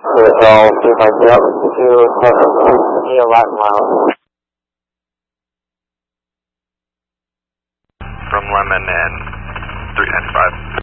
I'll see if I can get up to hear right now. From Lemon and 395.